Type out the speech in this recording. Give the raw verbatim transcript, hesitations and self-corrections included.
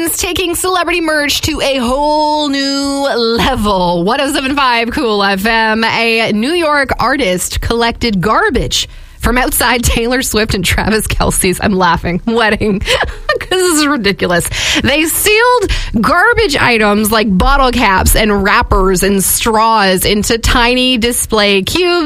is taking celebrity merch to a whole new level. one oh seven point five Cool F M. A New York artist collected garbage from outside Taylor Swift and Travis Kelce's, I'm laughing, wedding, because this is ridiculous. They sealed garbage items like bottle caps and wrappers and straws into tiny display cubes